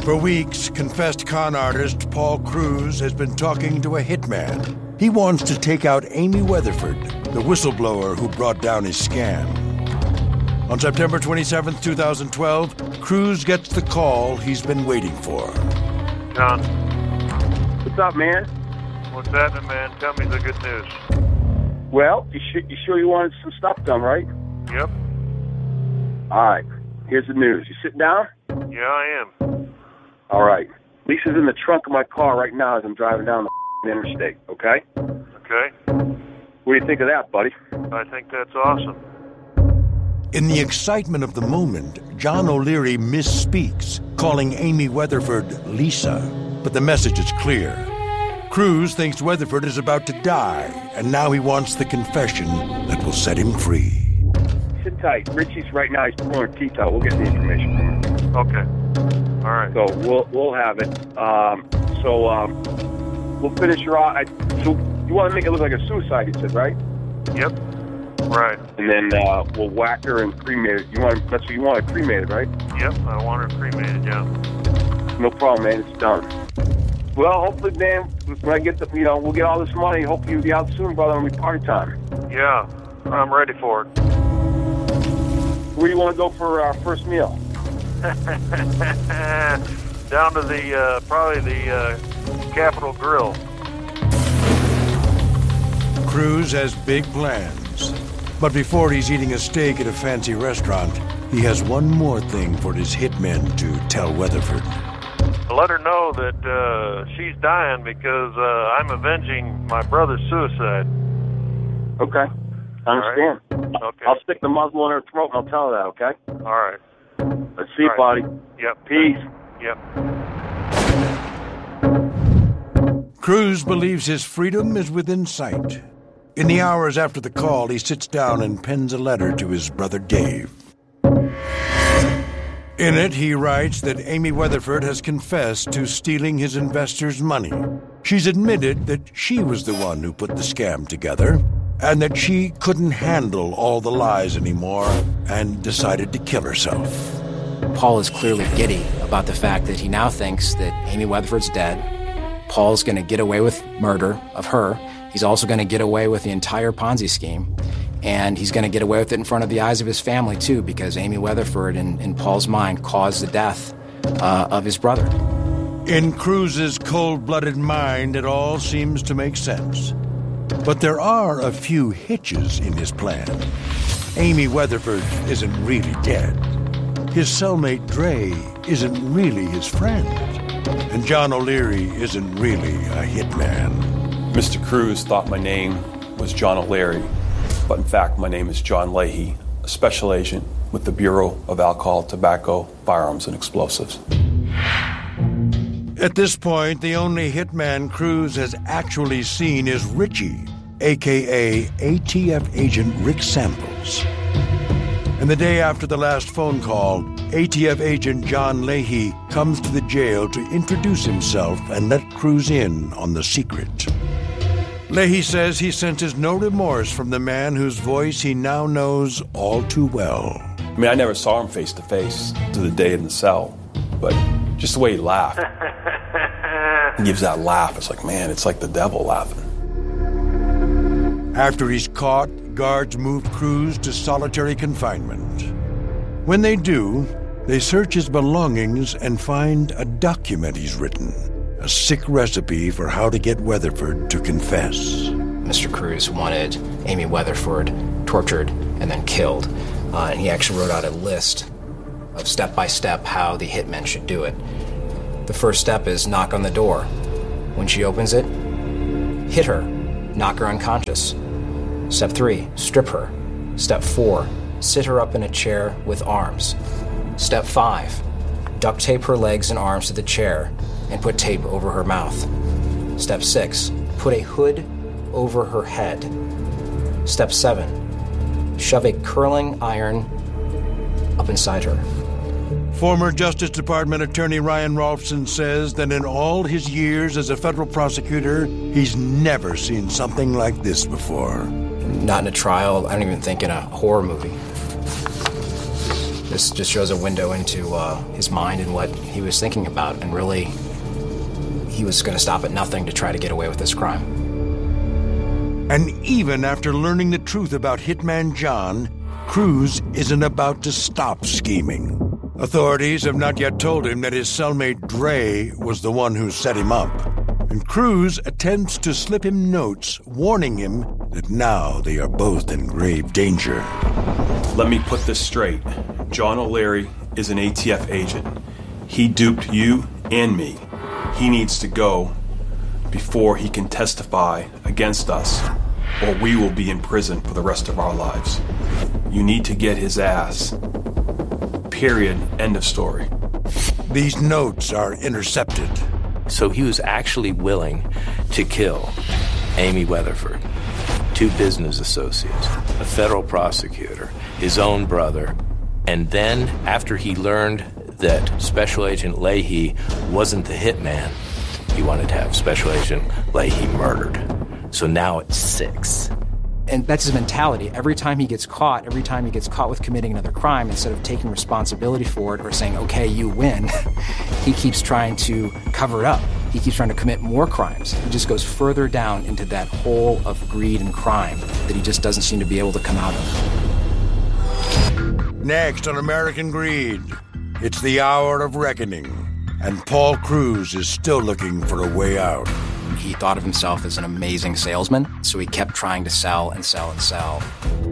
For weeks, confessed con artist Paul Cruz has been talking to a hitman. He wants to take out Amy Weatherford, the whistleblower who brought down his scam. On September 27, 2012, Cruz gets the call he's been waiting for. John. What's up, man? What's happening, man? Tell me the good news. Well, you sure you wanted some stuff done, right? Yep. All right. Here's the news. You sitting down? Yeah, I am. All right. Lisa's in the trunk of my car right now as I'm driving down the interstate, okay? Okay. What do you think of that, buddy? I think that's awesome. In the excitement of the moment, John O'Leary misspeaks, calling Amy Weatherford Lisa. But the message is clear. Cruz thinks Weatherford is about to die, and now he wants the confession that will set him free. Sit tight. Richie's right now, he's pulling her teeth out. We'll get the information from him. Okay. All right. So we'll have it. We'll finish her off. So you want to make it look like a suicide, you said, right? Yep. Right. And then we'll whack her and cremate it. That's what you want, cremated, right? Yep, I want her cremated, yeah. No problem, man. It's done. Well, hopefully, Dan, when I get we'll get all this money. Hopefully you'll be out soon, brother, and it'll be party time. Yeah, I'm ready for it. Where do you want to go for our first meal? Down to probably the Capitol Grill. Cruz has big plans. But before he's eating a steak at a fancy restaurant, he has one more thing for his hitmen to tell Weatherford. Let her know that she's dying because I'm avenging my brother's suicide. Okay. I understand. Right. Okay. I'll stick the muzzle in her throat and I'll tell her that, okay? All right. Let's see, buddy. Yep. Peace. Yep. Cruz believes his freedom is within sight. In the hours after the call, he sits down and pens a letter to his brother Dave. In it, he writes that Amy Weatherford has confessed to stealing his investors' money. She's admitted that she was the one who put the scam together, and that she couldn't handle all the lies anymore and decided to kill herself. Paul is clearly giddy about the fact that he now thinks that Amy Weatherford's dead. Paul's going to get away with murder of her. He's also going to get away with the entire Ponzi scheme. And he's going to get away with it in front of the eyes of his family, too, because Amy Weatherford, in Paul's mind, caused the death of his brother. In Cruz's cold-blooded mind, it all seems to make sense. But there are a few hitches in his plan. Amy Weatherford isn't really dead. His cellmate Dre isn't really his friend. And John O'Leary isn't really a hitman. Mr. Cruz thought my name was John O'Leary, but in fact my name is John Leahy, a special agent with the Bureau of Alcohol, Tobacco, Firearms, and Explosives. At this point, the only hitman Cruz has actually seen is Richie, a.k.a. ATF agent Rick Samples. And the day after the last phone call, ATF agent John Leahy comes to the jail to introduce himself and let Cruz in on the secret. Leahy says he senses no remorse from the man whose voice he now knows all too well. I mean, I never saw him face to face to the day in the cell, but just the way he laughed. He gives that laugh. It's like, man, it's like the devil laughing. After he's caught, guards move Cruz to solitary confinement. When they do, they search his belongings and find a document he's written, a sick recipe for how to get Weatherford to confess. Mr. Cruz wanted Amy Weatherford tortured and then killed, and he actually wrote out a list of step-by-step how the hitmen should do it. The first step is knock on the door. When she opens it, hit her, knock her unconscious. Step 3, strip her. Step 4, sit her up in a chair with arms. Step 5, duct tape her legs and arms to the chair and put tape over her mouth. Step 6, put a hood over her head. Step 7, shove a curling iron up inside her. Former Justice Department Attorney Ryan Rolfson says that in all his years as a federal prosecutor, he's never seen something like this before. Not in a trial, I don't even think in a horror movie. This just shows a window into his mind and what he was thinking about, and really, he was going to stop at nothing to try to get away with this crime. And even after learning the truth about Hitman John, Cruz isn't about to stop scheming. Authorities have not yet told him that his cellmate Dre was the one who set him up. And Cruz attempts to slip him notes warning him that now they are both in grave danger. Let me put this straight. John O'Leary is an ATF agent. He duped you and me. He needs to go before he can testify against us, or we will be in prison for the rest of our lives. You need to get his ass. Period. End of story. These notes are intercepted. So he was actually willing to kill Amy Weatherford, 2 business associates, a federal prosecutor, his own brother, and then after he learned that Special Agent Leahy wasn't the hitman, he wanted to have Special Agent Leahy murdered. So now it's 6. And that's his mentality. Every time he gets caught with committing another crime, instead of taking responsibility for it or saying, okay, you win, he keeps trying to cover it up. He keeps trying to commit more crimes. He just goes further down into that hole of greed and crime that he just doesn't seem to be able to come out of. Next on American Greed, it's the hour of reckoning, and Paul Cruz is still looking for a way out. He thought of himself as an amazing salesman, so he kept trying to sell and sell and sell.